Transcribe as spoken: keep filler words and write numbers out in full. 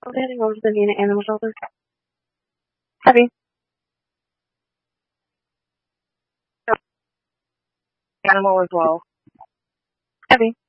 Heading over to the Nina Animal Shelter. Heavy. Animal as well. Heavy.